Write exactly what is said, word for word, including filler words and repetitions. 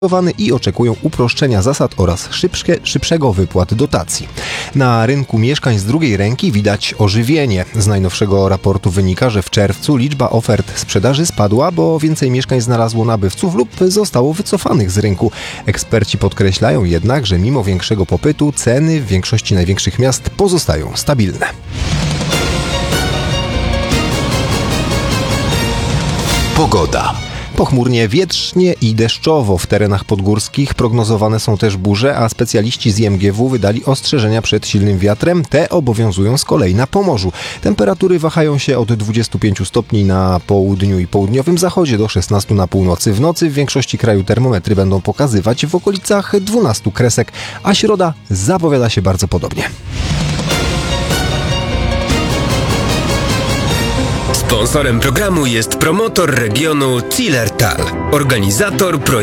i oczekują uproszczenia zasad oraz szybsze, szybszego wypłat dotacji. Na rynku mieszkań z drugiej ręki widać ożywienie. Z najnowszego raportu wynika, że w czerwcu liczba ofert sprzedaży spadła, bo więcej mieszkań znalazło nabywców lub zostało wycofanych z rynku. Eksperci podkreślają jednak, że mimo większego popytu ceny w większości największych miast pozostają stabilne. Pogoda. Pochmurnie, wietrznie i deszczowo. W terenach podgórskich prognozowane są też burze, a specjaliści z I M G W wydali ostrzeżenia przed silnym wiatrem. Te obowiązują z kolei na Pomorzu. Temperatury wahają się od dwudziestu pięciu stopni na południu i południowym zachodzie do szesnastu na północy. W nocy w większości kraju termometry będą pokazywać w okolicach dwunastu kresek, a środa zapowiada się bardzo podobnie. Sponsorem programu jest promotor regionu Zillertal, organizator projektu